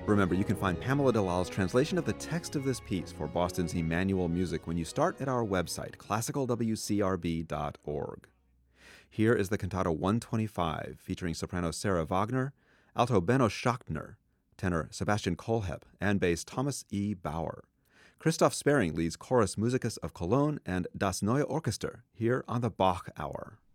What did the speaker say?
Remember, you can find Pamela Delal's translation of the text of this piece for Boston's Emmanuel Music when you start at our website, classicalwcrb.org. Here is the Cantata 125, featuring soprano Sarah Wagner, alto Benno Schachtner, tenor Sebastian Kohlhepp, and bass Thomas E. Bauer. Christoph Sparing leads Chorus Musicus of Cologne and Das Neue Orchester here on the Bach Hour.